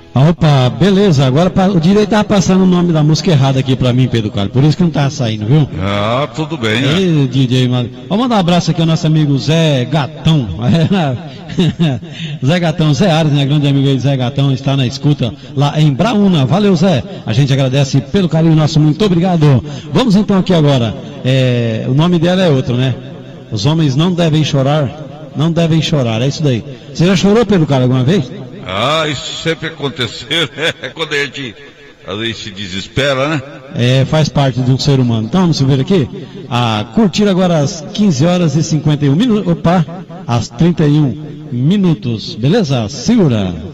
Opa, beleza. Agora o direito estava passando o nome da música errada aqui pra mim, Pedro Carlos. Por isso que não tá saindo, viu? Ah, tudo bem, né? Ei, DJ, mano. Vamos mandar um abraço aqui ao nosso amigo Zé Gatão. Zé Gatão, Zé Ares, né? Grande amigo aí, Zé Gatão, está na escuta lá em Braúna. Valeu, Zé. A gente agradece pelo carinho nosso. Muito obrigado. Vamos então aqui agora. O nome dela é outro, né? Os homens não devem chorar. Não devem chorar. É isso daí. Você já chorou, Pedro Carlos, alguma vez? Ah, isso sempre aconteceu, né? Quando a gente às vezes se desespera, né? Faz parte do ser humano. Então vamos ver aqui. Curtir agora às 15 horas e 51 minutos. Opa, às 31 minutos. Beleza? Segura.